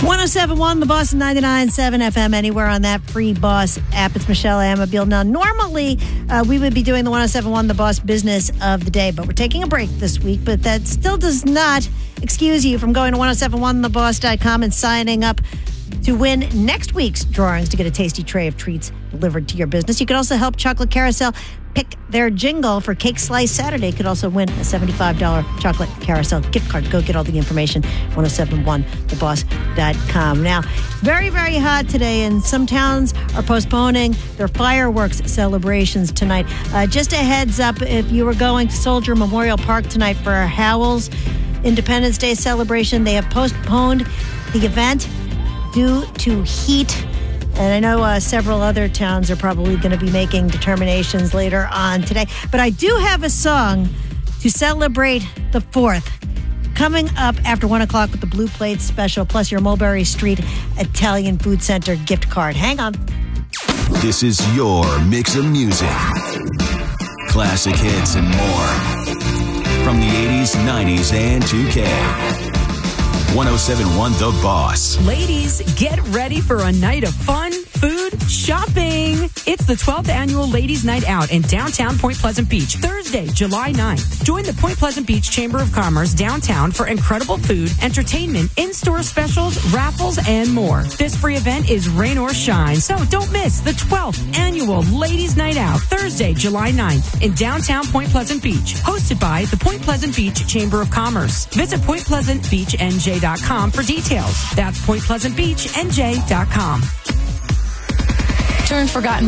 107.1 The Boss, 99.7 FM, anywhere on that free Boss app. It's Michelle Amabil. Now, normally we would be doing the 107.1 The Boss business of the day, but we're taking a break this week. But that still does not excuse you from going to 1071theboss.com and signing up to win next week's drawings to get a tasty tray of treats delivered to your business. You could also help Chocolate Carousel pick their jingle for Cake Slice Saturday. You could also win a $75 Chocolate Carousel gift card. Go get all the information, 1071theboss.com. Now, very, very hot today, and some towns are postponing their fireworks celebrations tonight. Just a heads up, if you were going to Soldier Memorial Park tonight for Howell's Independence Day celebration, they have postponed the event due to heat. And I know several other towns are probably going to be making determinations later on today. But I do have a song to celebrate the 4th coming up after 1 o'clock with the Blue Plate Special, plus your Mulberry Street Italian Food Center gift card. Hang on. This is your mix of music, classic hits, and more from the 80s, 90s, and 2K. 1071 The Boss. Ladies, get ready for a night of fun, food, shopping. It's the 12th annual Ladies Night Out in downtown Point Pleasant Beach, Thursday, July 9th. Join the Point Pleasant Beach Chamber of Commerce downtown for incredible food, entertainment, in-store specials, raffles, and more. This free event is rain or shine, so don't miss the 12th annual Ladies Night Out, Thursday, July 9th in downtown Point Pleasant Beach, hosted by the Point Pleasant Beach Chamber of Commerce. Visit PointPleasantBeachNJ.com for details. That's PointPleasantBeachNJ.com. Turn forgotten